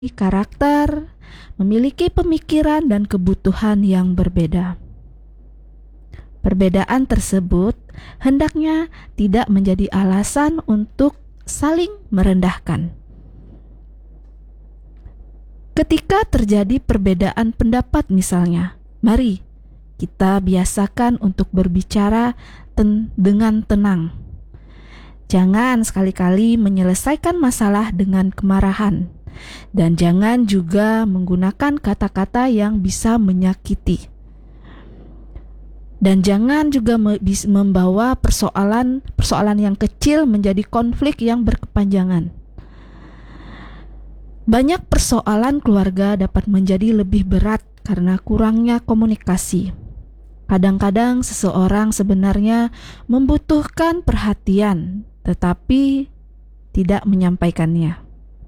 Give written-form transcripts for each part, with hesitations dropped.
karakter, memiliki pemikiran dan kebutuhan yang berbeda. Perbedaan tersebut hendaknya tidak menjadi alasan untuk saling merendahkan. Ketika terjadi perbedaan pendapat misalnya, mari kita biasakan untuk berbicara dengan tenang. Jangan sekali-kali menyelesaikan masalah dengan kemarahan, dan jangan juga menggunakan kata-kata yang bisa menyakiti. Dan jangan juga membawa persoalan yang kecil menjadi konflik yang berkepanjangan. Banyak persoalan keluarga dapat menjadi lebih berat karena kurangnya komunikasi. Kadang-kadang seseorang sebenarnya membutuhkan perhatian, tetapi tidak menyampaikannya.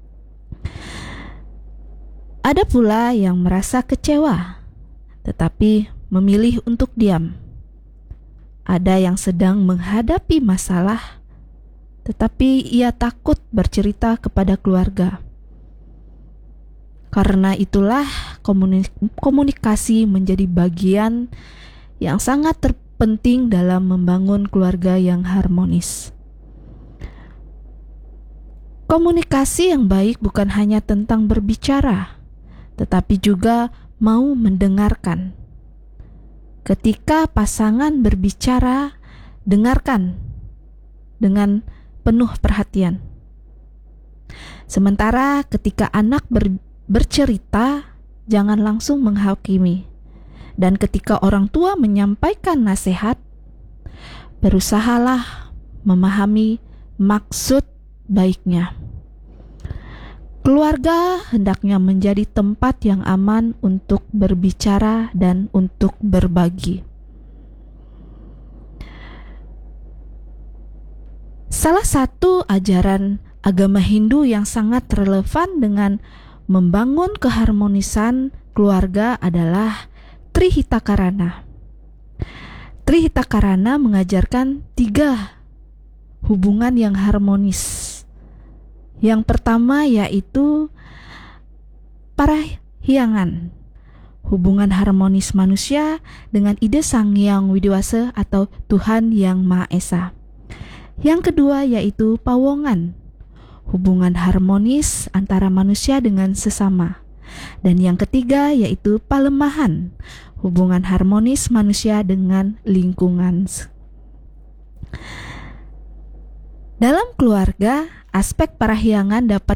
Ada pula yang merasa kecewa, tetapi memilih untuk diam. Ada yang sedang menghadapi masalah, tetapi ia takut bercerita kepada keluarga. Karena itulah komunikasi menjadi bagian yang sangat terpenting dalam membangun keluarga yang harmonis. Komunikasi yang baik bukan hanya tentang berbicara, tetapi juga mau mendengarkan. Ketika pasangan berbicara, dengarkan dengan penuh perhatian. Sementara ketika anak bercerita, jangan langsung menghakimi. Dan ketika orang tua menyampaikan nasihat, berusahalah memahami maksud baiknya. Keluarga hendaknya menjadi tempat yang aman untuk berbicara dan untuk berbagi. Salah satu ajaran agama Hindu yang sangat relevan dengan membangun keharmonisan keluarga adalah Trihitakarana. Trihitakarana mengajarkan 3 hubungan yang harmonis. Yang pertama yaitu parahyangan, hubungan harmonis manusia dengan ide Sang Hyang Widiwasa atau Tuhan Yang Maha Esa. Yang kedua yaitu pawongan, hubungan harmonis antara manusia dengan sesama. Dan yang ketiga yaitu palemahan, hubungan harmonis manusia dengan lingkungan. Dalam keluarga, aspek parahyangan dapat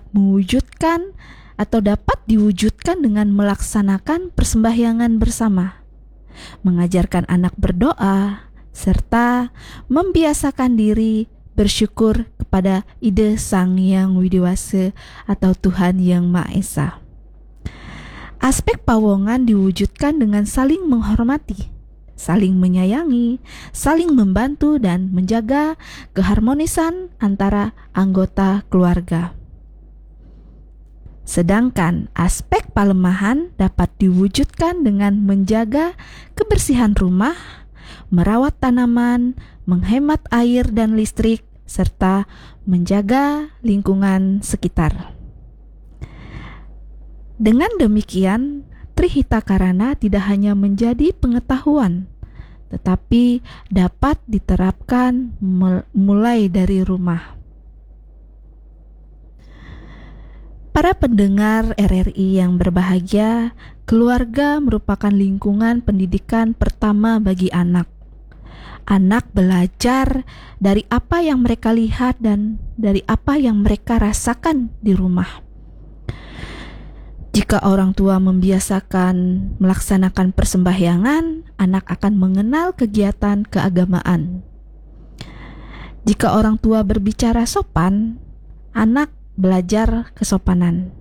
diwujudkan dengan melaksanakan persembahyangan bersama, mengajarkan anak berdoa, serta membiasakan diri bersyukur kepada ide Sang Hyang Widiwasa atau Tuhan Yang Maha Esa. Aspek pawongan diwujudkan dengan saling menghormati, saling menyayangi, saling membantu, dan menjaga keharmonisan antara anggota keluarga. Sedangkan aspek palemahan dapat diwujudkan dengan menjaga kebersihan rumah, merawat tanaman, menghemat air dan listrik, serta menjaga lingkungan sekitar. Dengan demikian, Trihitakarana tidak hanya menjadi pengetahuan, tetapi dapat diterapkan mulai dari rumah. Para pendengar RRI yang berbahagia, keluarga merupakan lingkungan pendidikan pertama bagi anak. Anak belajar dari apa yang mereka lihat dan dari apa yang mereka rasakan di rumah. Jika orang tua membiasakan melaksanakan persembahyangan, anak akan mengenal kegiatan keagamaan. Jika orang tua berbicara sopan, anak belajar kesopanan.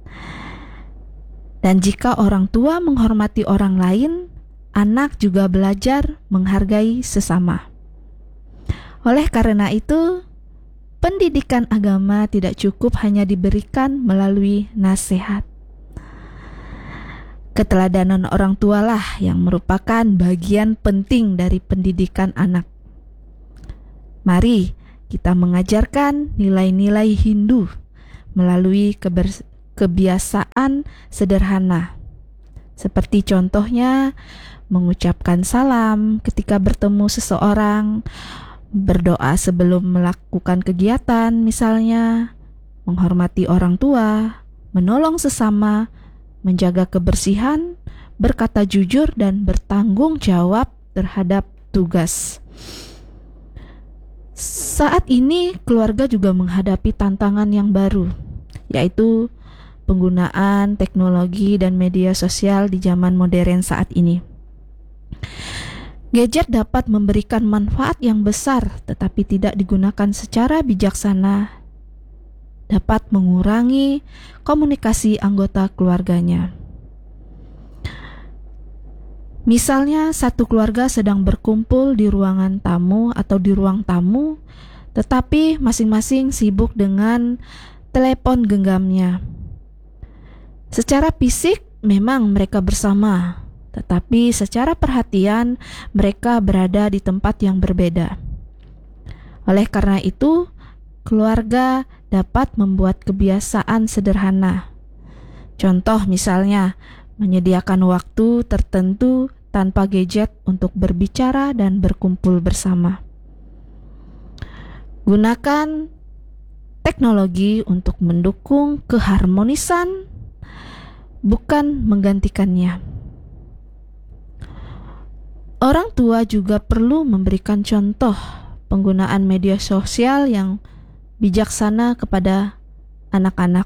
Dan jika orang tua menghormati orang lain, anak juga belajar menghargai sesama. Oleh karena itu, pendidikan agama tidak cukup hanya diberikan melalui nasihat. Keteladanan orang tualah yang merupakan bagian penting dari pendidikan anak. Mari kita mengajarkan nilai-nilai Hindu melalui kebiasaan sederhana. Seperti contohnya mengucapkan salam ketika bertemu seseorang, berdoa sebelum melakukan kegiatan misalnya, menghormati orang tua, menolong sesama, menjaga kebersihan, berkata jujur dan bertanggung jawab terhadap tugas. Saat ini keluarga juga menghadapi tantangan yang baru, yaitu penggunaan teknologi dan media sosial di zaman modern saat ini. Gadget dapat memberikan manfaat yang besar, tetapi tidak digunakan secara bijaksana, dapat mengurangi komunikasi anggota keluarganya. Misalnya satu keluarga sedang berkumpul di ruangan tamu atau di ruang tamu, tetapi masing-masing sibuk dengan telepon genggamnya. Secara fisik memang mereka bersama, tetapi secara perhatian mereka berada di tempat yang berbeda. Oleh karena itu, keluarga dapat membuat kebiasaan sederhana. Contoh misalnya, menyediakan waktu tertentu tanpa gadget untuk berbicara dan berkumpul bersama. Gunakan teknologi untuk mendukung keharmonisan, bukan menggantikannya. Orang tua juga perlu memberikan contoh penggunaan media sosial yang bijaksana kepada anak-anak.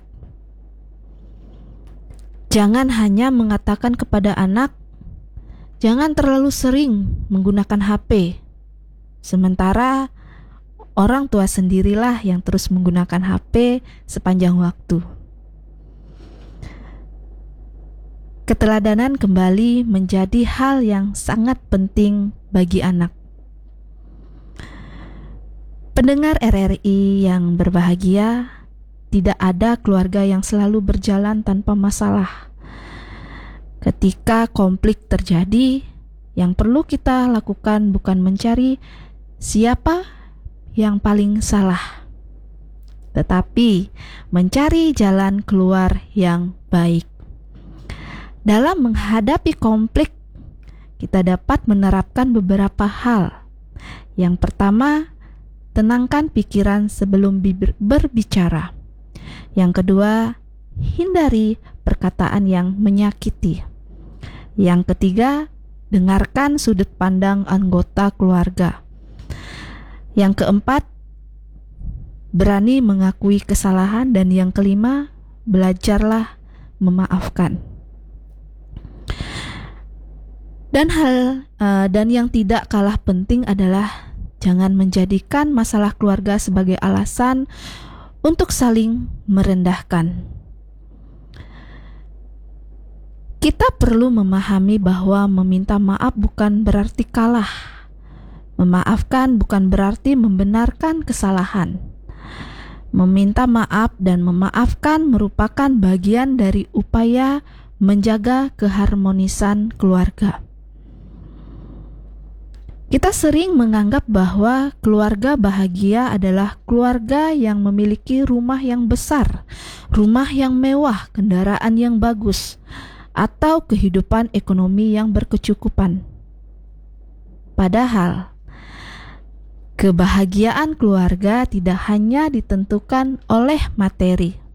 Jangan hanya mengatakan kepada anak, jangan terlalu sering menggunakan HP. Sementara orang tua sendirilah yang terus menggunakan HP sepanjang waktu. Keteladanan kembali menjadi hal yang sangat penting bagi anak. Pendengar RRI yang berbahagia, tidak ada keluarga yang selalu berjalan tanpa masalah. Ketika konflik terjadi, yang perlu kita lakukan bukan mencari siapa yang paling salah, tetapi mencari jalan keluar yang baik. Dalam menghadapi konflik, kita dapat menerapkan beberapa hal. Yang pertama, tenangkan pikiran sebelum berbicara. Yang kedua, hindari perkataan yang menyakiti. Yang ketiga, dengarkan sudut pandang anggota keluarga. Yang keempat, berani mengakui kesalahan. Dan yang kelima, belajarlah memaafkan. Dan yang tidak kalah penting adalah jangan menjadikan masalah keluarga sebagai alasan untuk saling merendahkan. Kita perlu memahami bahwa meminta maaf bukan berarti kalah. Memaafkan bukan berarti membenarkan kesalahan. Meminta maaf dan memaafkan merupakan bagian dari upaya menjaga keharmonisan keluarga. Kita sering menganggap bahwa keluarga bahagia adalah keluarga yang memiliki rumah yang besar, rumah yang mewah, kendaraan yang bagus, atau kehidupan ekonomi yang berkecukupan. Padahal, kebahagiaan keluarga tidak hanya ditentukan oleh materi.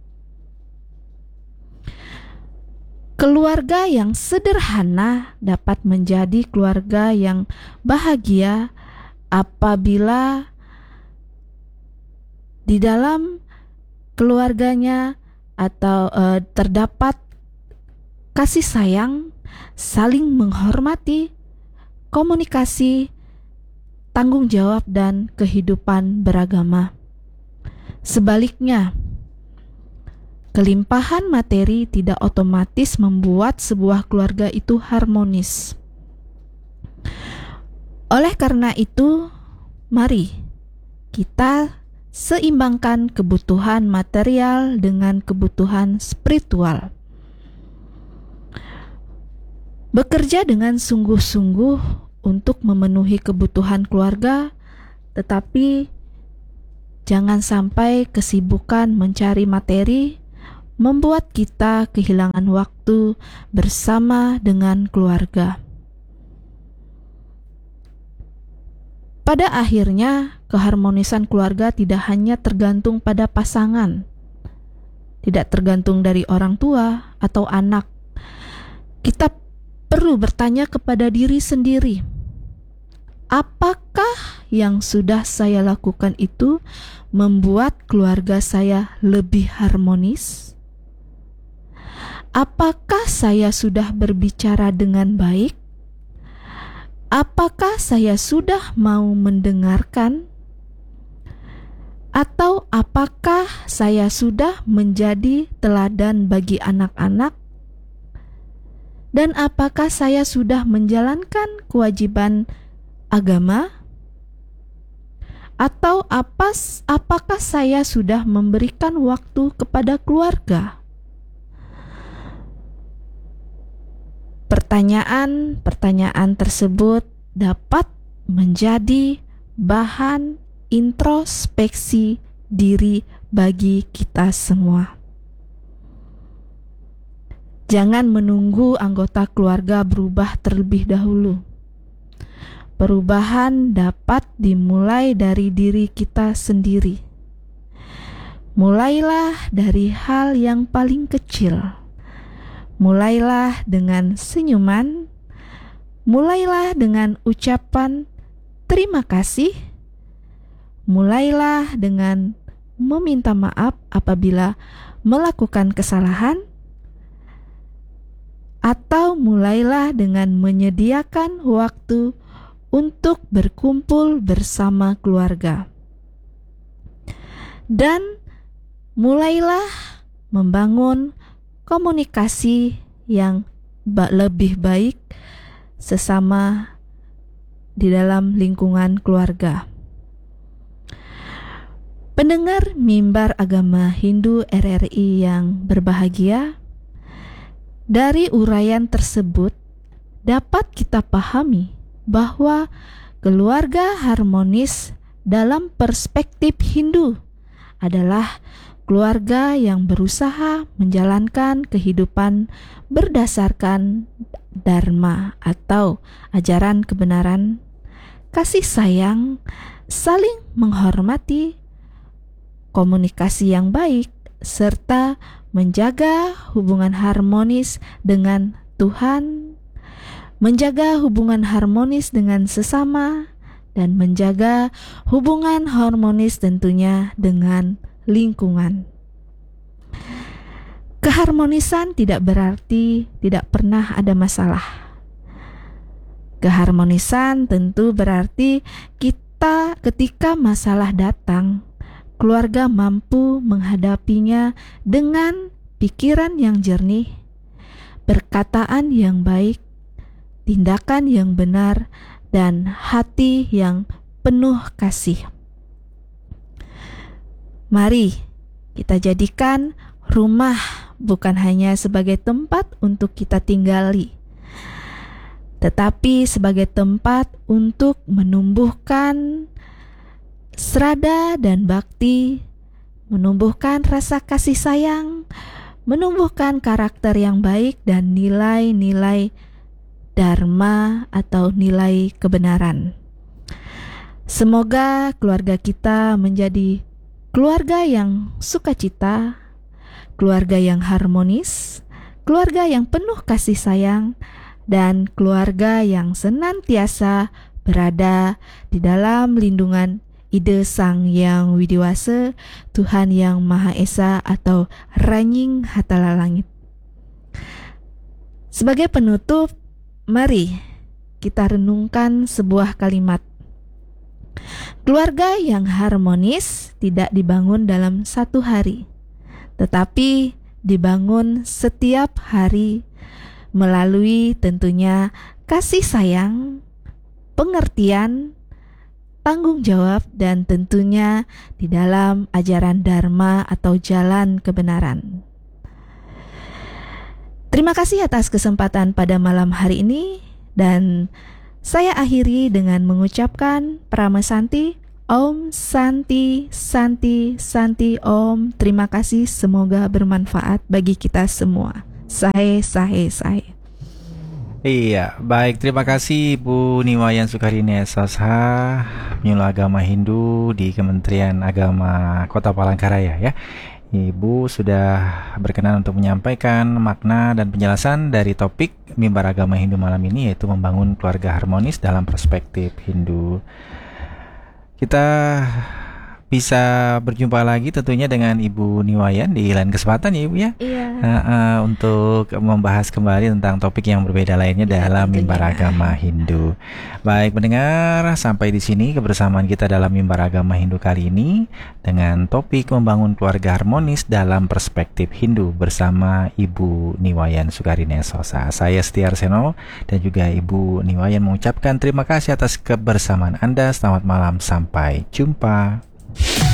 Keluarga yang sederhana dapat menjadi keluarga yang bahagia apabila di dalam keluarganya atau terdapat kasih sayang, saling menghormati, komunikasi, tanggung jawab, dan kehidupan beragama. Sebaliknya, kelimpahan materi tidak otomatis membuat sebuah keluarga itu harmonis. Oleh karena itu, mari kita seimbangkan kebutuhan material dengan kebutuhan spiritual. Bekerja dengan sungguh-sungguh untuk memenuhi kebutuhan keluarga, tetapi jangan sampai kesibukan mencari materi membuat kita kehilangan waktu bersama dengan keluarga. Pada akhirnya, keharmonisan keluarga tidak hanya tergantung pada pasangan, tidak tergantung dari orang tua atau anak. Kita perlu bertanya kepada diri sendiri, apakah yang sudah saya lakukan itu membuat keluarga saya lebih harmonis? Apakah saya sudah berbicara dengan baik? Apakah saya sudah mau mendengarkan? Atau apakah saya sudah menjadi teladan bagi anak-anak? Dan apakah saya sudah menjalankan kewajiban agama? Atau apakah saya sudah memberikan waktu kepada keluarga? Pertanyaan-pertanyaan tersebut dapat menjadi bahan introspeksi diri bagi kita semua. Jangan menunggu anggota keluarga berubah terlebih dahulu. Perubahan dapat dimulai dari diri kita sendiri. Mulailah dari hal yang paling kecil. Mulailah dengan senyuman. Mulailah dengan ucapan terima kasih. Mulailah dengan meminta maaf apabila melakukan kesalahan. Atau mulailah dengan menyediakan waktu untuk berkumpul bersama keluarga. Dan mulailah membangun komunikasi yang lebih baik sesama di dalam lingkungan keluarga. Pendengar mimbar agama Hindu RRI yang berbahagia, dari uraian tersebut dapat kita pahami bahwa keluarga harmonis dalam perspektif Hindu adalah keluarga yang berusaha menjalankan kehidupan berdasarkan dharma atau ajaran kebenaran, kasih sayang, saling menghormati, komunikasi yang baik, serta menjaga hubungan harmonis dengan Tuhan, menjaga hubungan harmonis dengan sesama, dan menjaga hubungan harmonis tentunya dengan lingkungan. Keharmonisan tidak berarti tidak pernah ada masalah. Keharmonisan tentu berarti kita ketika masalah datang, keluarga mampu menghadapinya dengan pikiran yang jernih, perkataan yang baik, tindakan yang benar, dan hati yang penuh kasih. Mari kita jadikan rumah bukan hanya sebagai tempat untuk kita tinggali, tetapi sebagai tempat untuk menumbuhkan srada dan bakti, menumbuhkan rasa kasih sayang, menumbuhkan karakter yang baik dan nilai-nilai dharma atau nilai kebenaran. Semoga keluarga kita menjadi keluarga yang sukacita, keluarga yang harmonis, keluarga yang penuh kasih sayang, dan keluarga yang senantiasa berada di dalam lindungan Ide Sang Yang Widiwasa, Tuhan Yang Maha Esa atau Ranying Hatala Langit. Sebagai penutup, mari kita renungkan sebuah kalimat. Keluarga yang harmonis tidak dibangun dalam satu hari, tetapi dibangun setiap hari melalui tentunya kasih sayang, pengertian, tanggung jawab, dan tentunya di dalam ajaran dharma atau jalan kebenaran. Terima kasih atas kesempatan pada malam hari ini, dan saya akhiri dengan mengucapkan Prama Santi, Om Santi, Santi, Santi Om. Terima kasih, semoga bermanfaat bagi kita semua. Sahe. Iya, baik. Terima kasih Ibu Niwayan Sukarini SSH, Penyuluh Agama Hindu di Kementerian Agama Kota Palangkaraya ya. Ibu sudah berkenan untuk menyampaikan makna dan penjelasan dari topik Mimbar Agama Hindu malam ini, yaitu membangun keluarga harmonis dalam perspektif Hindu. Kita bisa berjumpa lagi tentunya dengan Ibu Niwayan di lain kesempatan ya Ibu ya. Iya. Untuk membahas kembali tentang topik yang berbeda lainnya dalam Mimbar Agama Hindu. Baik pendengar, sampai di sini kebersamaan kita dalam Mimbar Agama Hindu kali ini dengan topik membangun keluarga harmonis dalam perspektif Hindu bersama Ibu Niwayan Sukarini SSH. Saya Setia Arseno dan juga Ibu Niwayan mengucapkan terima kasih atas kebersamaan Anda. Selamat malam, sampai jumpa.